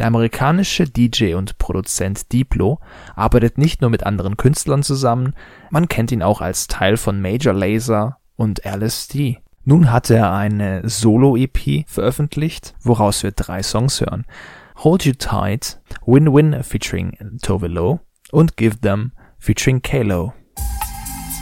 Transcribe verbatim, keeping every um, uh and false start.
Der amerikanische D J und Produzent Diplo arbeitet nicht nur mit anderen Künstlern zusammen, man kennt ihn auch als Teil von Major Lazer und L S D. Nun hat er eine Solo-E P veröffentlicht, woraus wir drei Songs hören. Hold You Tight, Win Win featuring Tove Lo und Give Them featuring K-Lo.